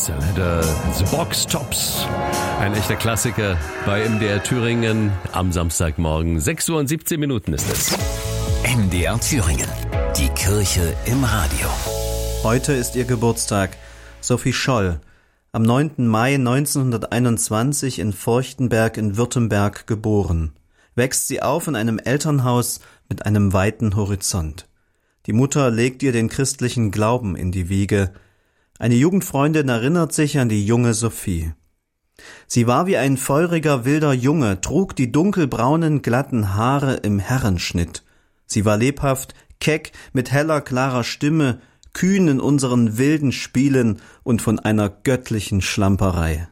Salada, The Box Tops. Ein echter Klassiker bei MDR Thüringen am Samstagmorgen. 6:17 Uhr ist es. MDR Thüringen. Die Kirche im Radio. Heute ist ihr Geburtstag. Sophie Scholl. Am 9. Mai 1921 in Forchtenberg in Württemberg geboren. Wächst sie auf in einem Elternhaus mit einem weiten Horizont. Die Mutter legt ihr den christlichen Glauben in die Wiege. Eine Jugendfreundin erinnert sich an die junge Sophie. Sie war wie ein feuriger, wilder Junge, trug die dunkelbraunen, glatten Haare im Herrenschnitt. Sie war lebhaft, keck, mit heller, klarer Stimme, kühn in unseren wilden Spielen und von einer göttlichen Schlamperei.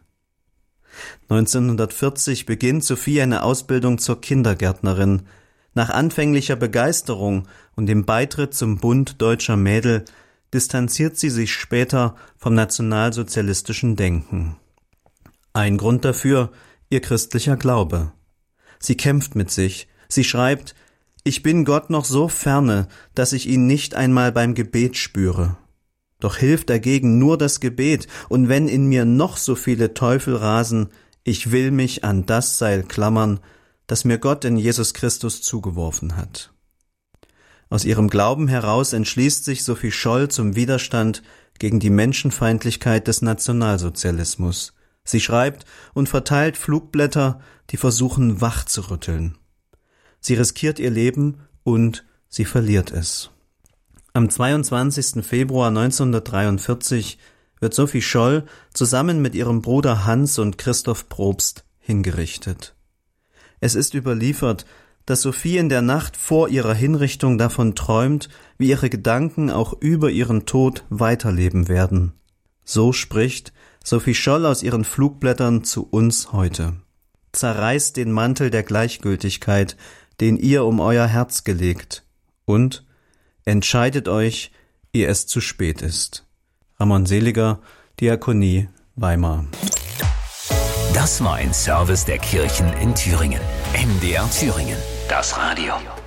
1940 beginnt Sophie eine Ausbildung zur Kindergärtnerin. Nach anfänglicher Begeisterung und dem Beitritt zum Bund Deutscher Mädel distanziert sie sich später vom nationalsozialistischen Denken. Ein Grund dafür ihr christlicher Glaube. Sie kämpft mit sich. Sie schreibt: Ich bin Gott noch so ferne, dass ich ihn nicht einmal beim Gebet spüre. Doch hilft dagegen nur das Gebet, und wenn in mir noch so viele Teufel rasen, ich will mich an das Seil klammern, das mir Gott in Jesus Christus zugeworfen hat. Aus ihrem Glauben heraus entschließt sich Sophie Scholl zum Widerstand gegen die Menschenfeindlichkeit des Nationalsozialismus. Sie schreibt und verteilt Flugblätter, die versuchen, wach zu rütteln. Sie riskiert ihr Leben und sie verliert es. Am 22. Februar 1943 wird Sophie Scholl zusammen mit ihrem Bruder Hans und Christoph Probst hingerichtet. Es ist überliefert, dass Sophie in der Nacht vor ihrer Hinrichtung davon träumt, wie ihre Gedanken auch über ihren Tod weiterleben werden. So spricht Sophie Scholl aus ihren Flugblättern zu uns heute. Zerreißt den Mantel der Gleichgültigkeit, den ihr um euer Herz gelegt, und entscheidet euch, ehe es zu spät ist. Ramon Seliger, Diakonie, Weimar. Das war ein Service der Kirchen in Thüringen. MDR Thüringen. Das Radio.